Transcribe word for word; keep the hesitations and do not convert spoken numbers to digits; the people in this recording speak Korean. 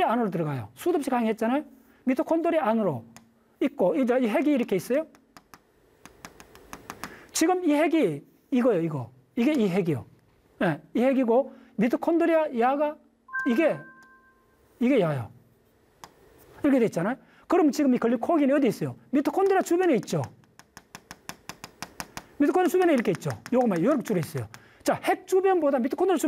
미토콘드리아 안으로 들어가요. 수도 없이 강의했잖아요. 미토콘드리아 안으로 있고, 이제 이 핵이 이렇게 있어요. 지금 이 핵이 이거예요, 이거. 이게 이 핵이요. 네, 이 핵이고, 미토콘드리아 야가 이게, 이게 야요. 이렇게 돼 있잖아요. 그럼 지금 이 글리코겐이 어디 있어요? 미토콘드리아 주변에 있죠. 미토콘드리아 주변에 이렇게 있죠. 요거만, 이렇게 줄에 있어요. 자, 핵 주변보다 미토콘드리아 주변